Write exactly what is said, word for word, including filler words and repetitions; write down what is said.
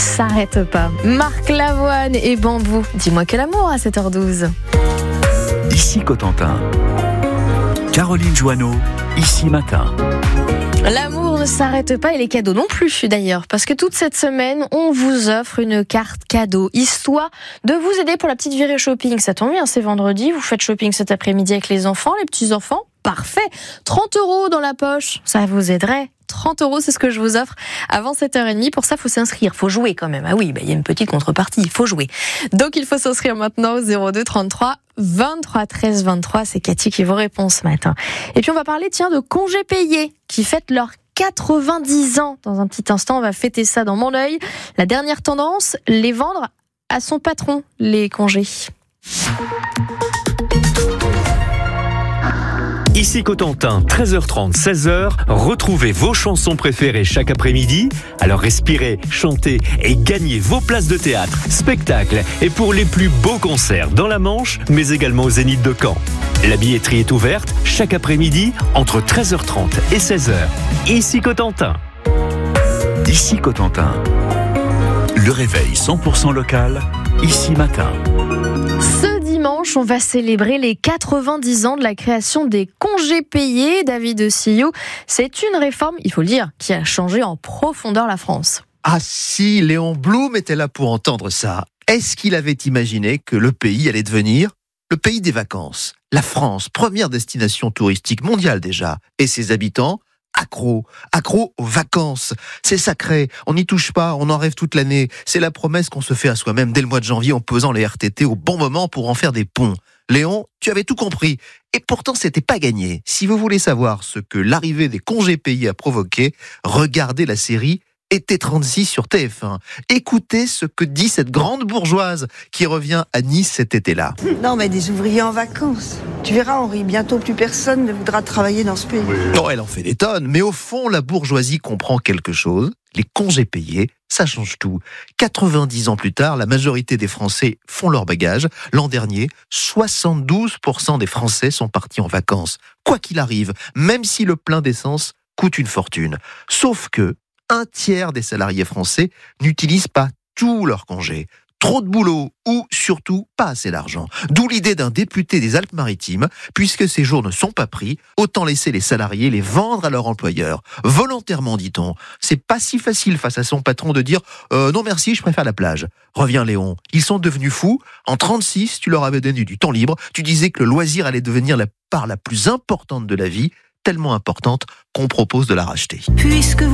S'arrête pas. Marc Lavoine et Bambou. Dis-moi quel amour à sept heures douze. Ici Cotentin. Caroline Joanneau, ici Matin. L'amour ne s'arrête pas et les cadeaux non plus d'ailleurs, parce que toute cette semaine, on vous offre une carte cadeau, histoire de vous aider pour la petite virée shopping. Ça tombe bien, c'est vendredi, vous faites shopping cet après-midi avec les enfants, les petits-enfants, parfait. trente euros dans la poche, ça vous aiderait. trente euros, c'est ce que je vous offre avant sept heures trente. Pour ça, il faut s'inscrire, il faut jouer quand même. Ah oui, bah, y a une petite contrepartie, il faut jouer. Donc, il faut s'inscrire maintenant au zéro deux trente-trois vingt-trois treize vingt-trois. C'est Cathy qui vous répond ce matin. Et puis, on va parler, tiens, de congés payés qui fêtent leurs quatre-vingt-dix ans. Dans un petit instant, on va fêter ça dans mon œil. La dernière tendance, les vendre à son patron, les congés. Ici Cotentin, treize heures trente, seize heures, retrouvez vos chansons préférées chaque après-midi. Alors respirez, chantez et gagnez vos places de théâtre, spectacles et pour les plus beaux concerts dans la Manche, mais également au Zénith de Caen. La billetterie est ouverte chaque après-midi entre treize heures trente et seize heures. Ici Cotentin. Ici Cotentin. Le réveil cent pour cent local, ici Matin. Ce dimanche, on va célébrer les quatre-vingt-dix ans de la création des congés payés. David Sillou, c'est une réforme, il faut le dire, qui a changé en profondeur la France. Ah si, Léon Blum était là pour entendre ça. Est-ce qu'il avait imaginé que le pays allait devenir le pays des vacances? La France, première destination touristique mondiale déjà, et ses habitants accro, accro aux vacances. C'est sacré, on n'y touche pas, on en rêve toute l'année. C'est la promesse qu'on se fait à soi-même dès le mois de janvier en posant les R T T au bon moment pour en faire des ponts. Léon, tu avais tout compris. Et pourtant, c'était pas gagné. Si vous voulez savoir ce que l'arrivée des congés payés a provoqué, regardez la série Été trente-six sur T F un. Écoutez ce que dit cette grande bourgeoise qui revient à Nice cet été-là. Non, mais des ouvriers en vacances. Tu verras, Henri, bientôt plus personne ne voudra travailler dans ce pays. Non, elle en fait des tonnes, mais au fond, la bourgeoisie comprend quelque chose. Les congés payés, ça change tout. quatre-vingt-dix ans plus tard, la majorité des Français font leur bagage. L'an dernier, soixante-douze pour cent des Français sont partis en vacances. Quoi qu'il arrive, même si le plein d'essence coûte une fortune. Sauf que un tiers des salariés français n'utilisent pas tous leurs congés. Trop de boulot ou surtout pas assez d'argent. D'où l'idée d'un député des Alpes-Maritimes, puisque ces jours ne sont pas pris, autant laisser les salariés les vendre à leur employeur. Volontairement, dit-on. C'est pas si facile face à son patron de dire euh, « Non merci, je préfère la plage ». Reviens Léon, ils sont devenus fous. En trente-six, tu leur avais donné du temps libre. Tu disais que le loisir allait devenir la part la plus importante de la vie, tellement importante qu'on propose de la racheter. Puisque